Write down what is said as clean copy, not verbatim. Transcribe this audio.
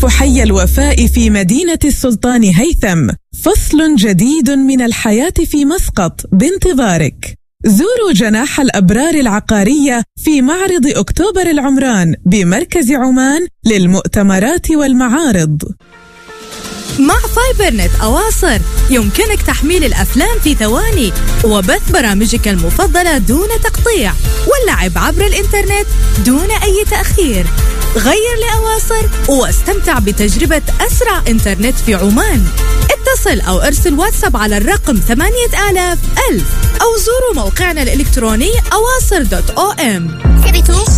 حي الوفاء في مدينة السلطان هيثم، فصل جديد من الحياة في مسقط بانتظارك. زوروا جناح الأبرار العقارية في معرض أكتوبر العمران بمركز عمان للمؤتمرات والمعارض. مع فايبر نت أواصر يمكنك تحميل الأفلام في ثواني وبث برامجك المفضلة دون تقطيع واللعب عبر الإنترنت دون أي تأخير. غير لأواصر واستمتع بتجربة أسرع إنترنت في عمان. اتصل أو ارسل واتساب على الرقم 8000 أو زوروا موقعنا الإلكتروني awasr.om.